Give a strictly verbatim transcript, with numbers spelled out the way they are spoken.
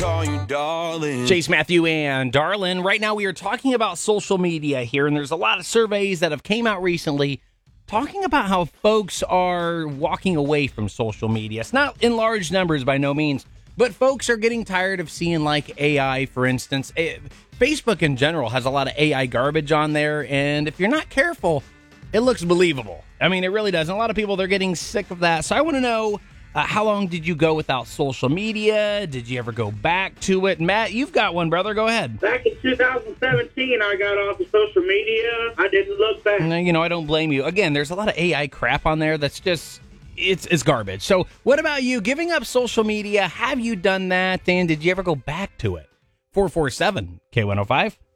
call you darling. Chase Matthew and Darlin. Right now we are talking about social media here, and there's a lot of surveys that have came out recently talking about how folks are walking away from social media. It's not in large numbers by no means, but folks are getting tired of seeing like A I, for instance. It, Facebook in general has a lot of A I garbage on there, and if you're not careful, it looks believable. I mean, it really does. And a lot of people, they're getting sick of that. So I want to know, uh, how long did you go without social media? Did you ever go back to it? Matt, you've got one, brother. Go ahead. Back in two thousand seventeen, I got off of social media. I didn't look back. No, you know, I don't blame you. Again, there's a lot of A I crap on there that's just, it's, it's garbage. So what about you? Giving up social media, have you done that? And did you ever go back to it? four four seven K one oh five